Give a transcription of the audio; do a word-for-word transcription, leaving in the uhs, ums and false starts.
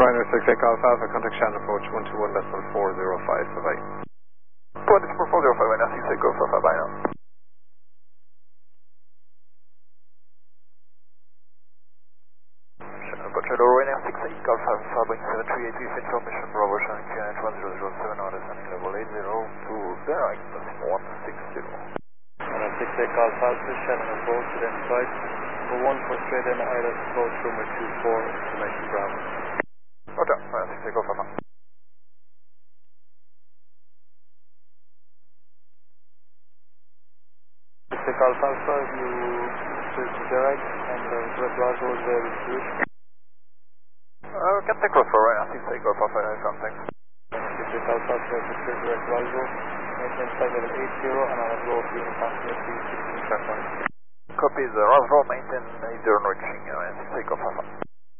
Ryanair six eight Golf Alpha, contact Shannon approach one two one decimal four zero five, bye-bye. one decimal four zero five, Ryanair six eight Golf Alpha, bye now. Shannon approach hello, Ryanair six eight Golf Alpha, Boeing seven three eight with information, Bravo, Shannon Q N H one zero zero seven, order sending level eight zero two zero, decimal one six zero. Ryanair six eight Golf Alpha, Shannon approach, identified. Number one for straight in, I L S approach, runway two four, information Bravo. Roger, Ryanair six eight Golf Alpha. six eight Golf Alpha, you switch to the right, and the direct Roswell is there with you. Uh, can take cross for Ryanair six eight Golf Alpha, I contact. six eight Golf Alpha, with the direct Roswell, maintenance flight level eight zero, and on a low fuel approximately sixteen checkpoints. Copy the Roswell, maintain eight zero reaching, Ryanair six eight Golf Alpha.